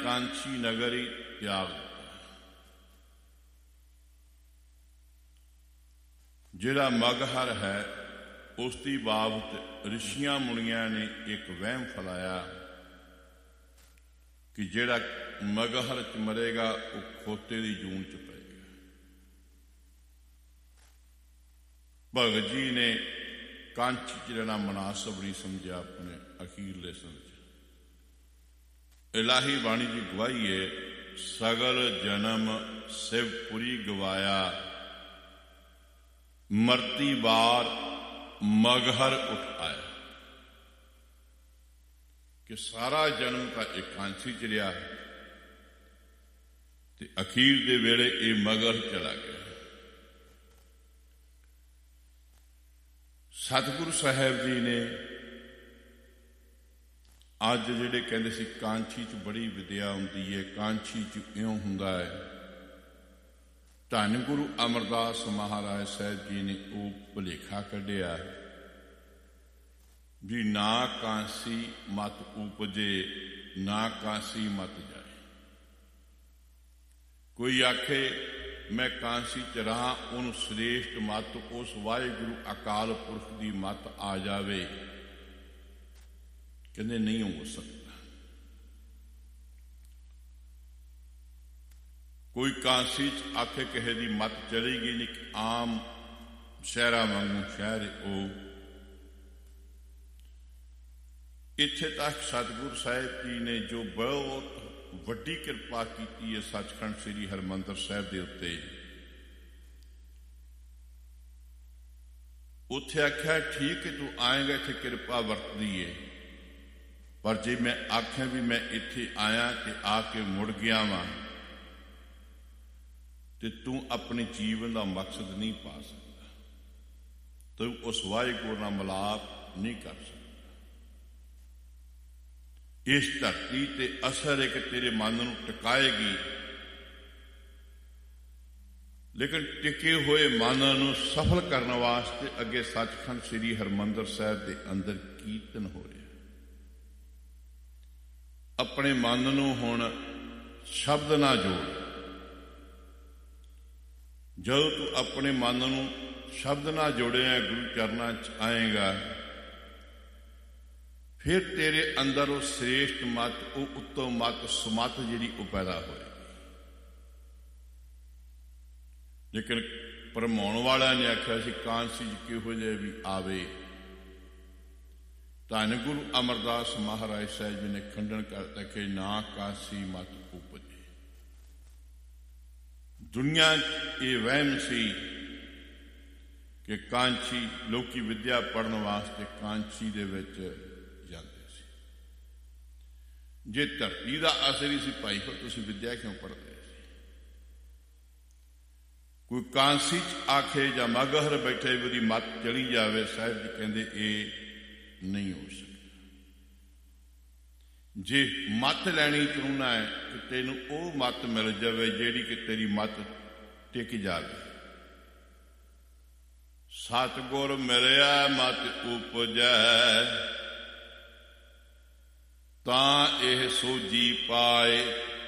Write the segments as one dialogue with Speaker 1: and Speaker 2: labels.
Speaker 1: ਕਾਂਛੀ ਨਗਰੀ ਤਿਆਗ ਦਿੱਤਾ। ਜਿਹੜਾ ਮਗਹਰ ਹੈ ਉਸ ਦੀ ਬਾਬਤ ਰਿਸ਼ੀਆਂ ਮੁਨੀਆਂ ਨੇ ਇੱਕ ਵਹਿਮ ਫੈਲਾਇਆ ਕਿ ਜਿਹੜਾ ਮਗਹਰ ਚ ਮਰੇਗਾ ਉਹ ਖੋਤੇ ਦੀ ਜੂਨ ਚ ਪਏਗਾ। ਭਗਤ ਜੀ ਨੇ ਕਾਂਚੀ ਚ ਰਹਿਣਾ ਮੁਨਾਸਬ ਨਹੀਂ ਸਮਝਿਆ। ਆਪਣੇ ਅਖੀਰਲੇ ਸਮਝ ਇਲਾਹੀ ਬਾਣੀ ਦੀ ਗਵਾਹੀ ਹੈ, ਸਗਲ ਜਨਮ ਸਿਵਪੁਰੀ ਗਵਾਇਆ, ਮਰਤੀ ਬਾਰ ਮਗਹਰ ਉਠ ਆਇਆ। ਕਿ ਸਾਰਾ ਜਨਮ ਤਾਂ ਇੱਕ ਕਾਂਸੀ ਚ ਰਿਹਾ ਤੇ ਅਖੀਰ ਦੇ ਵੇਲੇ ਇਹ ਮਗਹਰ ਚਲਾ ਗਿਆ। ਸਤਿਗੁਰੂ ਸਾਹਿਬ ਜੀ ਨੇ ਅੱਜ ਜਿਹੜੇ ਕਹਿੰਦੇ ਸੀ ਕਾਂਛੀ ਚ ਬੜੀ ਵਿਦਿਆ ਹੁੰਦੀ ਹੈ, ਕਾਂਛੀ ਚ ਇਉਂ ਹੁੰਦਾ ਹੈ, ਧੰਨ ਗੁਰੂ ਅਮਰਦਾਸ ਮਹਾਰਾਜ ਸਾਹਿਬ ਜੀ ਨੇ ਉਹ ਭੁਲੇਖਾ ਕੱਢਿਆ ਵੀ ਨਾ ਕਾਂਸੀ ਮਤ ਉਪਜੇ ਨਾ ਕਾਂਸੀ ਮਤ ਜਾਏ। ਕੋਈ ਆਖੇ ਮੈਂ ਕਾਂਸੀ ਚ ਰਹਾ, ਉਹਨੂੰ ਸ੍ਰੇਸ਼ਟ ਮਤ ਉਸ ਵਾਹਿਗੁਰੂ ਅਕਾਲ ਪੁਰਖ ਦੀ ਮਤ ਆ ਜਾਵੇ, ਕਹਿੰਦੇ ਨਹੀਂ ਹੋ ਸਕਦਾ। ਕੋਈ ਕਾਂਸੀ ਚ ਆਖੇ ਕਿਸੇ ਦੀ ਮਤ ਚਲੀ ਗਈ ਨਹੀਂ, ਆਮ ਸ਼ਹਿਰਾਂ ਵਾਂਗੂ ਸ਼ਹਿਰ ਉਹ। ਇੱਥੇ ਤੱਕ ਸਤਿਗੁਰੂ ਸਾਹਿਬ ਜੀ ਨੇ ਜੋ ਬਹੁਤ ਵੱਡੀ ਕਿਰਪਾ ਕੀਤੀ ਹੈ ਸੱਚਖੰਡ ਸ੍ਰੀ ਹਰਿਮੰਦਰ ਸਾਹਿਬ ਦੇ ਉੱਤੇ, ਉੱਥੇ ਆਖਿਆ ਠੀਕ ਹੈ ਤੂੰ ਆਏਗਾ, ਇੱਥੇ ਕਿਰਪਾ ਵਰਤਦੀ ਏ, ਪਰ ਜੇ ਮੈਂ ਆਖਿਆ ਵੀ ਮੈਂ ਇੱਥੇ ਆਇਆ ਤੇ ਆ ਕੇ ਮੁੜ ਗਿਆ ਵਾਂ ਤੇ ਤੂੰ ਆਪਣੇ ਜੀਵਨ ਦਾ ਮਕਸਦ ਨਹੀਂ ਪਾ ਸਕਦਾ, ਤੂੰ ਉਸ ਵਾਹਿਗੁਰੂ ਨਾਲ ਮਿਲਾਪ ਨਹੀਂ ਕਰ ਸਕਦਾ। ਇਸ ਧਰਤੀ ਤੇ ਅਸਰ ਇੱਕ ਤੇਰੇ ਮਨ ਨੂੰ ਟਿਕਾਏਗੀ, ਲੇਕਿਨ ਟਿਕੇ ਹੋਏ ਮਨ ਨੂੰ ਸਫਲ ਕਰਨ ਵਾਸਤੇ ਅੱਗੇ ਸੱਚਖੰਡ ਸ੍ਰੀ ਹਰਿਮੰਦਰ ਸਾਹਿਬ ਦੇ ਅੰਦਰ ਕੀਰਤਨ ਹੋ ਰਿਹਾ। ਆਪਣੇ ਮਨ ਨੂੰ ਹੁਣ ਸ਼ਬਦ ਨਾਲ ਜੋੜ। ਜਦੋਂ ਤੂੰ ਆਪਣੇ ਮਨ ਨੂੰ ਸ਼ਬਦ ਨਾਲ ਜੋੜਿਆ ਗੁਰੂ ਚਰਨਾਂ ਚ ਆਏਗਾ, ਫਿਰ ਤੇਰੇ ਅੰਦਰ ਉਹ ਸ੍ਰੇਸ਼ਟ ਮਤ, ਉਹ ਉੱਤਮ ਮਤ, ਸੁਮਤ ਜਿਹੜੀ ਉਹ ਪੈਦਾ ਹੋਏਗੀ। ਲੇਕਿਨ ਭਰਮਾਉਣ ਵਾਲਿਆਂ ਨੇ ਆਖਿਆ ਸੀ ਕਾਂਸੀ ਚ ਕਿਹੋ ਜਿਹੇ ਵੀ ਆਵੇ। ਧੰਨ ਗੁਰੂ ਅਮਰਦਾਸ ਮਹਾਰਾਜ ਸਾਹਿਬ ਜੀ ਨੇ ਖੰਡਨ ਕਰਤਾ ਕਿ ਨਾ ਕਾਂਸੀ ਮਤ ਉਪਜੇ। ਦੁਨੀਆ ਇਹ ਵਹਿਮ ਸੀ ਕਿ ਕਾਂਚੀ, ਲੋਕੀ ਵਿਦਿਆ ਪੜ੍ਹਨ ਵਾਸਤੇ ਕਾਂਚੀ ਦੇ ਵਿੱਚ ਜਾਂਦੇ ਸੀ। ਜੇ ਧਰਤੀ ਦਾ ਅਸਰ ਹੀ ਸੀ ਭਾਈ, ਫਿਰ ਤੁਸੀਂ ਵਿਦਿਆ ਕਿਉਂ ਪੜ੍ਹਦੇ ਸੀ? ਕੋਈ ਕਾਂਸੀ ਚ ਆਖੇ ਜਾਂ ਮਗਹਰ ਬੈਠੇ ਉਹਦੀ ਮੱਤ ਚਲੀ ਜਾਵੇ, ਸਾਹਿਬ ਜੀ ਕਹਿੰਦੇ ਇਹ ਨਹੀਂ ਹੋ ਸਕਦਾ। ਜੇ ਮੱਤ ਲੈਣੀ ਚਾਹੁੰਦਾ ਹੈ ਕਿ ਤੈਨੂੰ ਉਹ ਮੱਤ ਮਿਲ ਜਾਵੇ ਜਿਹੜੀ ਕਿ ਤੇਰੀ ਮੱਤ ਟਿਕ ਜਾਵੇ। ਸਤਿਗੁਰ ਮਿਲਿਆ ਮਤ ਉਪਜੈ, ਤਾਂ ਇਹ ਸੋਝੀ ਪਾਏ।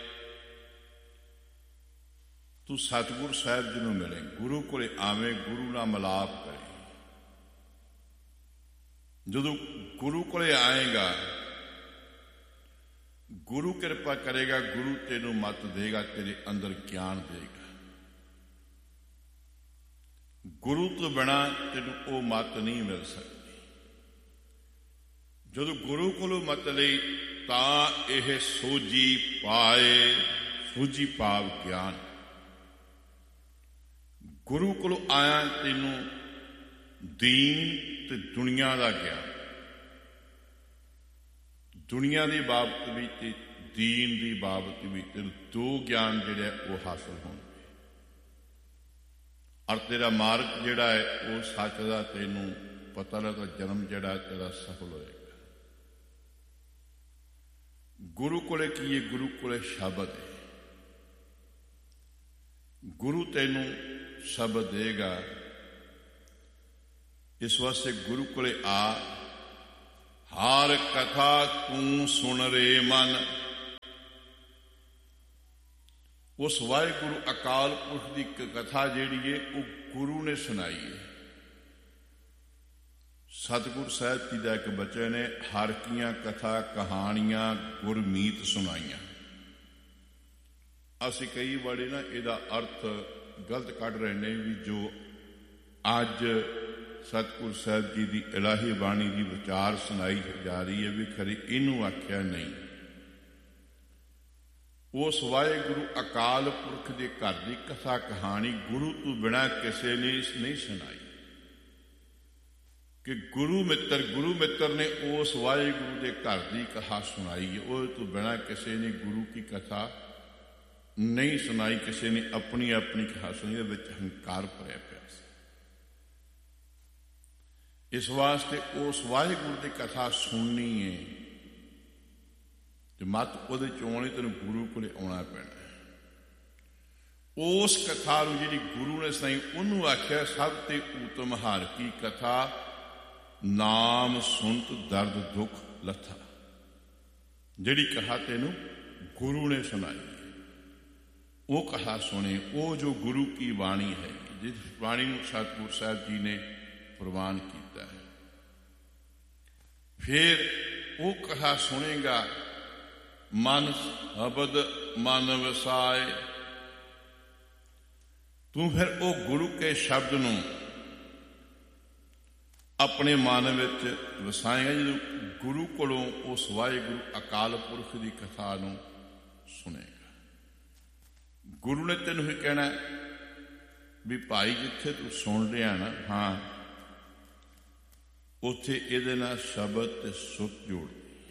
Speaker 1: ਤੂੰ ਸਤਿਗੁਰ ਸਾਹਿਬ ਜੀ ਨੂੰ ਮਿਲੇ, ਗੁਰੂ ਕੋਲੇ ਆਵੇਂ, ਗੁਰੂ ਨਾਲ ਮਿਲਾਪ ਕਰੇ। ਜਦੋਂ ਗੁਰੂ ਕੋਲੇ ਆਏਗਾ, ਗੁਰੂ ਕਿਰਪਾ ਕਰੇਗਾ, ਗੁਰੂ ਤੈਨੂੰ ਮੱਤ ਦੇਗਾ, ਤੇਰੇ ਅੰਦਰ ਗਿਆਨ ਦੇਗਾ। ਗੁਰੂ ਤੋਂ ਬਿਨਾਂ ਤੈਨੂੰ ਉਹ ਮੱਤ ਨਹੀਂ ਮਿਲ ਸਕਦੀ। ਜਦੋਂ ਗੁਰੂ ਕੋਲੋਂ ਮੱਤ ਲਈ ਤਾਂ ਇਹ ਸੋਝੀ ਪਾਏ। ਸੋਝੀ ਭਾਵ ਗਿਆਨ। ਗੁਰੂ ਕੋਲੋਂ ਆਇਆ ਤੈਨੂੰ ਦੀਨ ਤੇ ਦੁਨੀਆ ਦਾ ਗਿਆਨ, ਦੁਨੀਆ ਦੀ ਬਾਬਤ ਵੀ ਤੇ ਦੀਨ ਦੀ ਬਾਬਤ ਵੀ, ਤੈਨੂੰ ਦੋ ਗਿਆਨ ਜਿਹੜੇ ਉਹ ਹਾਸਲ ਹੋਣਗੇ। ਔਰ ਤੇਰਾ ਮਾਰਗ ਜਿਹੜਾ ਹੈ ਉਹ ਸੱਚ ਦਾ ਤੈਨੂੰ ਪਤਾ ਲੱਗਾ, ਜਨਮ ਜਿਹੜਾ ਤੇਰਾ ਸਫਲ ਹੋਏਗਾ। ਗੁਰੂ ਕੋਲੇ ਕੀ ਹੈ? ਗੁਰੂ ਕੋਲੇ ਸ਼ਬਦ ਹੈ। ਗੁਰੂ ਤੈਨੂੰ ਸ਼ਬਦ ਦੇਗਾ। ਇਸ ਵਾਸਤੇ ਗੁਰੂ ਕੋਲੇ ਆ, ਹਰ ਕਥਾ ਤੂੰ ਸੁਣ ਰੇ ਮਨ, ਉਸ ਵਾਹਿਗੁਰੂ ਅਕਾਲ ਪੁਰਖ ਦੀ ਕਥਾ ਜਿਹੜੀ ਹੈ ਉਹ ਗੁਰੂ ਨੇ ਸੁਣਾਈ ਹੈ। ਸਤਿਗੁਰ ਸਾਹਿਬ ਜੀ ਦਾ ਇੱਕ ਬਚਨ ਹੈ, ਹਰ ਕੀਆਂ ਕਥਾ ਕਹਾਣੀਆਂ ਗੁਰਮੀਤ ਸੁਣਾਈਆਂ। ਅਸੀਂ ਕਈ ਵਾਰੀ ਨਾ ਇਹਦਾ ਅਰਥ ਗਲਤ ਕੱਢ ਰਹੇ ਨੇ ਵੀ ਜੋ ਅੱਜ ਸਤਿਗੁਰ ਸਾਹਿਬ ਜੀ ਦੀ ਇਲਾਹੀ ਬਾਣੀ ਦੀ ਵਿਚਾਰ ਸੁਣਾਈ ਜਾ ਰਹੀ ਹੈ ਵੀ ਖਰੇ ਇਹਨੂੰ ਆਖਿਆ ਨਹੀਂ। ਉਸ ਵਾਹਿਗੁਰੂ ਅਕਾਲ ਪੁਰਖ ਦੇ ਘਰ ਦੀ ਕਥਾ ਕਹਾਣੀ ਗੁਰੂ ਤੋਂ ਬਿਨਾਂ ਕਿਸੇ ਨੇ ਨਹੀਂ ਸੁਣਾਈ ਕਿ ਗੁਰੂ ਮਿੱਤਰ ਨੇ ਉਸ ਵਾਹਿਗੁਰੂ ਦੇ ਘਰ ਦੀ ਕਥਾ ਸੁਣਾਈ ਹੈ। ਉਹ ਤੋਂ ਬਿਨਾਂ ਕਿਸੇ ਨੇ ਗੁਰੂ ਕੀ ਕਥਾ ਨਹੀਂ ਸੁਣਾਈ। ਕਿਸੇ ਨੇ ਆਪਣੀ ਕਥਾ ਸੁਣੀ, ਉਹਦੇ ਵਿੱਚ ਹੰਕਾਰ ਭਰਿਆ ਪਿਆ ਸੀ। ਇਸ ਵਾਸਤੇ ਉਸ ਵਾਹਿਗੁਰੂ ਦੀ ਕਥਾ ਸੁਣਨੀ ਹੈ ਤੇ ਮਤ ਉਹਦੇ ਚ ਆਉਣੀ, ਤੈਨੂੰ ਗੁਰੂ ਕੋਲੇ ਆਉਣਾ ਪੈਣਾ। ਉਸ ਕਥਾ ਨੂੰ ਜਿਹੜੀ ਗੁਰੂ ਨੇ ਸੁਣਾਈ ਉਹਨੂੰ ਆਖਿਆ ਸਭ ਤੇ ਊਤਮ ਹਰ ਕੀ ਕਥਾ, ਨਾਮ ਸੁਣਤ ਦਰਦ ਦੁੱਖ ਲੱਥਾ। ਜਿਹੜੀ ਕਥਾ ਤੈਨੂੰ ਗੁਰੂ ਨੇ ਸੁਣਾਈ ਉਹ ਕਥਾ ਸੁਣੇ। ਉਹ ਜੋ ਗੁਰੂ ਕੀ ਬਾਣੀ ਹੈ, ਜਿਸ ਬਾਣੀ ਨੂੰ ਸਤਿਗੁਰ ਸਾਹਿਬ ਜੀ ਨੇ ਪ੍ਰਵਾਨ ਕੀਤਾ ਹੈ, ਫਿਰ ਉਹ ਕਥਾ ਸੁਣੇਗਾ। ਮਨ ਸ਼ਬਦ ਮਨ ਵਸਾਏ, ਤੂੰ ਫਿਰ ਉਹ ਗੁਰੂ ਕੇ ਸ਼ਬਦ ਨੂੰ ਆਪਣੇ ਮਨ ਵਿੱਚ ਵਸਾਏਗਾ। ਜਦੋਂ ਗੁਰੂ ਕੋਲੋਂ ਉਸ ਵਾਹਿਗੁਰੂ ਅਕਾਲ ਪੁਰਖ ਦੀ ਕਥਾ ਨੂੰ ਸੁਣੇਗਾ, ਗੁਰੂ ਨੇ ਤੈਨੂੰ ਹੀ ਕਹਿਣਾ ਵੀ ਭਾਈ ਜਿੱਥੇ ਤੂੰ ਸੁਣ ਰਿਹਾ ਨਾ, ਹਾਂ ਉੱਥੇ ਇਹਦੇ ਨਾਲ ਸ਼ਬਦ ਤੇ ਸੁੱਤ ਜੋੜ।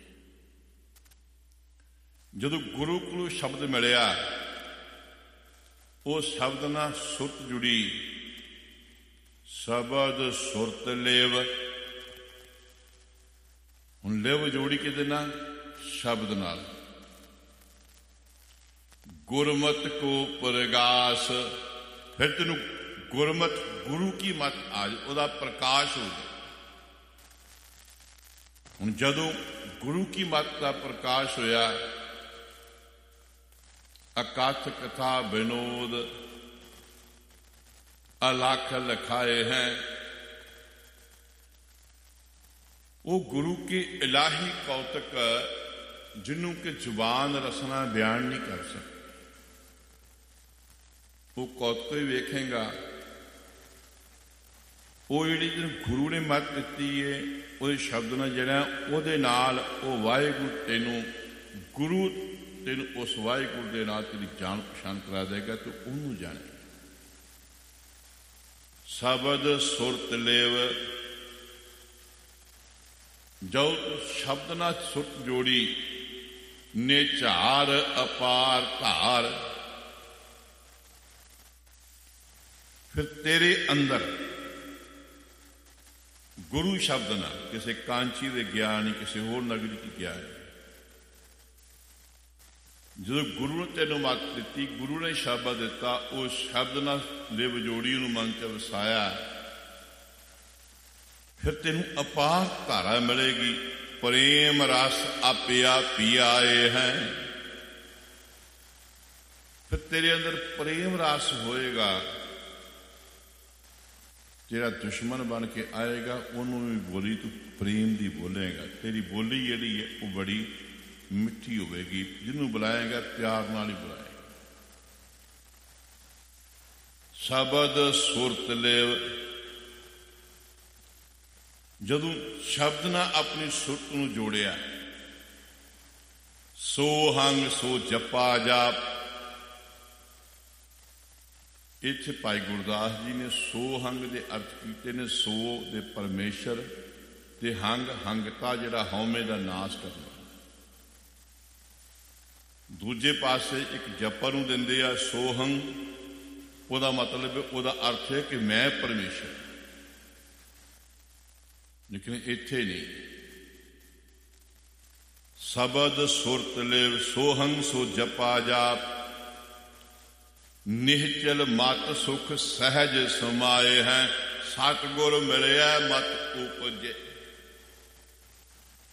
Speaker 1: ਜਦੋਂ ਗੁਰੂ ਕੋਲੋਂ ਸ਼ਬਦ ਮਿਲਿਆ, ਉਹ ਸ਼ਬਦ ਨਾਲ ਸੁੱਤ ਜੁੜੀ। ਸ਼ਬਦ ਸੁਰਤ ਲੇਵ, ਹੁਣ ਲੇਵ ਜੋੜੀ ਕਿਹਦੇ ਨਾਲ? ਸ਼ਬਦ ਨਾਲ। ਗੁਰਮਤਿ ਕੋ ਪ੍ਰਗਾਸ, ਫਿਰ ਤੈਨੂੰ ਗੁਰਮਤਿ ਗੁਰੂ ਕੀ ਮਤ ਆ ਜਾਏ, ਉਹਦਾ ਪ੍ਰਕਾਸ਼ ਹੋ ਜਾਏ। ਹੁਣ ਜਦੋਂ ਗੁਰੂ ਕੀ ਮਤ ਦਾ ਪ੍ਰਕਾਸ਼ ਹੋਇਆ, ਅਕਥ ਕਥਾ ਵਿਨੋਦ ਅਲਖ ਲਖਾਏ ਹੈ, ਉਹ ਗੁਰੂ ਕੀ ਇਲਾਹੀ ਕੌਤਕ ਜਿਹਨੂੰ ਕਿ ਜ਼ੁਬਾਨ ਰਸਨਾ ਬਿਆਨ ਨਹੀਂ ਕਰ ਸਕਦੀ। ਉਹ ਕੌਤਕ ਹੀ ਵੇਖੇਗਾ। ਉਹ ਜਿਹੜੀ ਗੁਰੂ ਨੇ ਮੱਤ ਦਿੱਤੀ ਹੈ, ਉਹਦੇ ਸ਼ਬਦ ਨਾਲ ਜਿਹੜਾ ਉਹਦੇ ਨਾਲ ਉਹ ਵਾਹਿਗੁਰੂ ਤੈਨੂੰ ਉਸ ਵਾਹਿਗੁਰੂ ਦੇ ਨਾਲ ਤੇਰੀ ਜਾਣ ਪਛਾਣ ਕਰਾ ਦੇਗਾ, ਤੂੰ ਉਹਨੂੰ ਜਾਣੇ। ਸ਼ਬਦ ਸੁਰਤ ਲੇਵ, ਜੋ ਸ਼ਬਦ ਨਾਲ ਸੁਰਤ ਜੋੜੀ, ਨਿਝਾਰ ਅਪਾਰ ਧਾਰ, ਫਿਰ ਤੇਰੇ ਅੰਦਰ ਗੁਰੂ ਸ਼ਬਦ ਨਾਲ, ਕਿਸੇ ਕਾਂਚੀ ਦੇ ਗਿਆ ਨਹੀਂ, ਕਿਸੇ ਹੋਰ ਨਗਰੀ ਚ ਗਿਆ ਨਹੀਂ। ਜਦੋਂ ਗੁਰੂ ਨੇ ਤੈਨੂੰ ਮੱਤ ਦਿੱਤੀ, ਗੁਰੂ ਨੇ ਸ਼ਬਦ ਦਿੱਤਾ, ਉਹ ਸ਼ਬਦ ਨਾਲ ਲਿਵ ਜੋੜੀ, ਉਹਨੂੰ ਮਨ ਚ ਵਸਾਇਆ, ਫਿਰ ਤੈਨੂੰ ਅਪਾਰ ਧਾਰਾ ਮਿਲੇਗੀ। ਪ੍ਰੇਮ ਰਸ ਆਪਿਆ ਪੀ ਆਏ ਹੈ, ਫਿਰ ਤੇਰੇ ਅੰਦਰ ਪ੍ਰੇਮ ਰਸ ਹੋਏਗਾ। ਜਿਹੜਾ ਦੁਸ਼ਮਣ ਬਣ ਕੇ ਆਏਗਾ ਉਹਨੂੰ ਵੀ ਬੋਲੀ ਤੂੰ ਪ੍ਰੇਮ ਦੀ ਬੋਲੇਗਾ। ਤੇਰੀ ਬੋਲੀ ਜਿਹੜੀ ਹੈ ਉਹ ਬੜੀ ਮਿੱਠੀ ਹੋਵੇਗੀ। ਜਿਹਨੂੰ ਬੁਲਾਏਗਾ ਪਿਆਰ ਨਾਲ ਹੀ ਬੁਲਾਏਗਾ। ਸ਼ਬਦ ਸੁਰਤ ਲੇਵ, ਜਦੋਂ ਸ਼ਬਦ ਨਾਲ ਆਪਣੀ ਸੁਰਤ ਨੂੰ ਜੋੜਿਆ, ਸੋ ਹੰਗ ਸੋ ਜਪਾ ਜਾਪ। ਇੱਥੇ ਭਾਈ ਗੁਰਦਾਸ ਜੀ ਨੇ ਸੋ ਹੰਗ ਦੇ ਅਰਥ ਕੀਤੇ ਨੇ। ਸੋ ਦੇ ਪਰਮੇਸ਼ਰ ਤੇ ਹੰਗਤਾ ਜਿਹੜਾ ਹਉਮੈ ਦਾ ਨਾਸ਼ ਕਰਨਾ। ਦੂਜੇ ਪਾਸੇ ਇੱਕ ਜਪਾ ਨੂੰ ਦਿੰਦੇ ਆ ਸੋਹੰਗ, ਉਹਦਾ ਮਤਲਬ ਉਹਦਾ ਅਰਥ ਹੈ ਕਿ ਮੈਂ ਪਰਮੇਸ਼ਰ। ਲੇਕਿਨ ਇੱਥੇ ਨਹੀਂ। ਸ਼ਬਦ ਸੁਰਤ ਲੇਵ ਸੋਹੰਗ ਸੋ ਜਪਾ ਜਾਪ, ਨਿਹਚਲ ਮਤ ਸੁਖ ਸਹਿਜ ਸਮਾਏ ਹੈ। ਸਤਿਗੁਰ ਮਿਲਿਆ ਮਤ ਉਪਜੇ,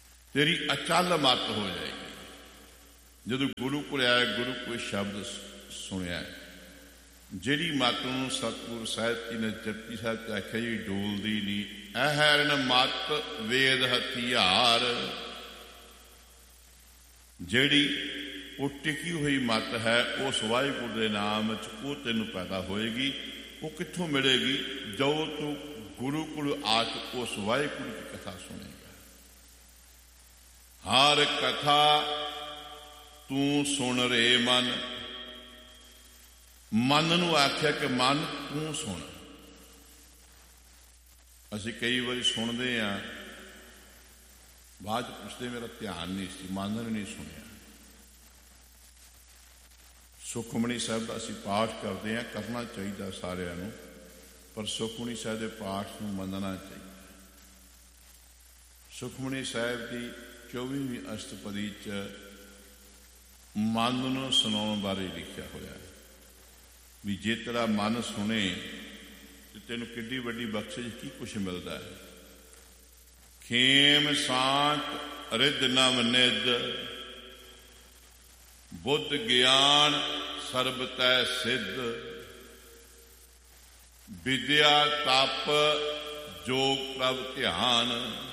Speaker 1: ਤੇਰੀ ਅਚਲ ਮਤ ਹੋ ਜਾਏਗੀ। ਜਦੋਂ ਗੁਰੂ ਕੋਲ ਆਇਆ, ਗੁਰੂ ਕੋਈ ਸ਼ਬਦ ਸੁਣਿਆ। ਜਿਹੜੀ ਮੱਤ ਨੂੰ ਸਤਿਗੁਰ ਸਾਹਿਬ ਜੀ ਨੇ ਜਪਜੀ ਸਾਹਿਬ 'ਚ ਆਖਿਆ ਜੀ ਡੋਲਦੀ ਨਹੀਂ, ਅਹਰਨ ਮੱਤ ਵੇਦ ਹਥਿਆਰ, ਜਿਹੜੀ ਉਹ ਟਿਕੀ ਹੋਈ ਮੱਤ ਹੈ ਉਸ ਵਾਹਿਗੁਰੂ ਦੇ ਨਾਮ 'ਚ ਉਹ ਤੈਨੂੰ ਪੈਦਾ ਹੋਏਗੀ। ਉਹ ਕਿੱਥੋਂ ਮਿਲੇਗੀ? ਜੋ ਤੂੰ ਗੁਰੂ ਕੋਲ ਆ ਕੇ ਉਸ ਵਾਹਿਗੁਰੂ ਦੀ ਕਥਾ ਸੁਣੇਗਾ। ਹਰ ਕਥਾ ਤੂੰ ਸੁਣ ਰੇ ਮਨ, ਮਨ ਨੂੰ ਆਖਿਆ ਕਿ ਮਨ ਤੂੰ ਸੁਣ। ਅਸੀਂ ਕਈ ਵਾਰੀ ਸੁਣਦੇ ਹਾਂ, ਬਾਅਦ ਪੁੱਛਦੇ ਮੇਰਾ ਧਿਆਨ ਨਹੀਂ ਸੀ, ਮਨ ਨੇ ਨਹੀਂ ਸੁਣਿਆ। ਸੁਖਮਨੀ ਸਾਹਿਬ ਦਾ ਅਸੀਂ ਪਾਠ ਕਰਦੇ ਹਾਂ, ਕਰਨਾ ਚਾਹੀਦਾ ਸਾਰਿਆਂ ਨੂੰ, ਪਰ ਸੁਖਮਨੀ ਸਾਹਿਬ ਦੇ ਪਾਠ ਨੂੰ ਮੰਨਣਾ ਚਾਹੀਦਾ। ਸੁਖਮਨੀ ਸਾਹਿਬ ਦੀ 24ਵੀਂ ਅਸ਼ਟਪਦੀ 'ਚ ਮਨ ਨੂੰ ਸੁਣਾਉਣ ਬਾਰੇ ਲਿਖਿਆ ਹੋਇਆ ਵੀ ਜੇ ਤੇਰਾ ਮਨ ਸੁਣੇ ਤੇ ਤੈਨੂੰ ਕਿੱਡੀ ਵੱਡੀ ਬਖਸ਼ਿਸ਼, ਕੀ ਕੁਛ ਮਿਲਦਾ ਹੈ। ਖੇਮ ਸਾਂਟ ਰਿੱਧ ਨਵ ਨਿੱਧ, ਬੁੱਧ ਗਿਆਨ ਸਰਬ ਤੈ ਸਿੱਧ, ਵਿਦਿਆ ਤਪ ਜੋਗ ਪ੍ਰਭ ਧਿਆਨ,